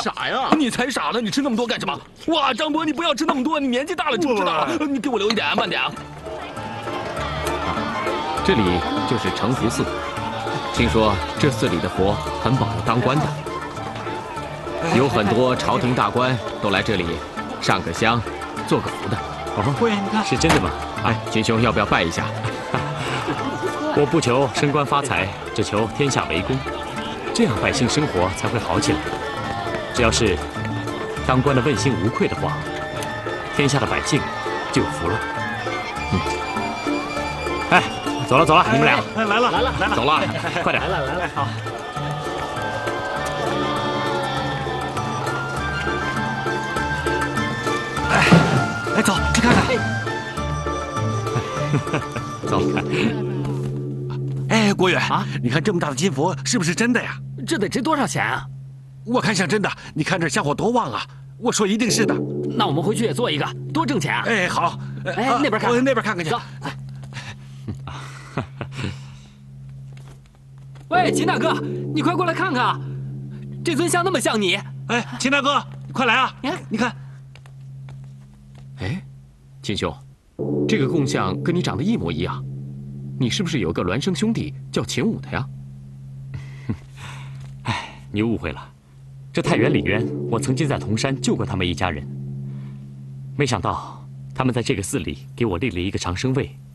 傻呀！ 你才傻呢！你吃那么多干什么？哇，张伯，你不要吃那么多，你年纪大了就知道了。你给我留一点，慢点啊。这里就是承福寺，听说这寺里的佛很保佑当官的，有很多朝廷大官都来这里上个香、做个福的。 哦，贵，你看是真的吗？ 哎，金兄要不要拜一下？ 我不求升官发财，只求天下为公，这样百姓生活才会好起来。只要是当官的问心无愧的话，天下的百姓就有福了。哎，走了走了，你们俩， 来了来了来了， 走了，快点， 来了来了，好。 哎，走去看看。 走。 哎，国远啊，你看这么大的金佛是不是真的呀？ 这得值多少钱啊？ 我看像真的。你看这香火多旺啊！我说一定是的。 那我们回去也做一个，多挣钱啊！ 哎，好。 哎，那边看， 那边看看去。 走。喂，秦大哥，你快过来看看，这尊像那么像你。 哎，秦大哥，你快来啊！你看。 哎，秦兄，这个供像跟你长得一模一样，你是不是有个孪生兄弟叫秦武的呀？ 哎，你误会了，这太原李渊，我曾经在铜山救过他们一家人，没想到他们在这个寺里给我立了一个长生位，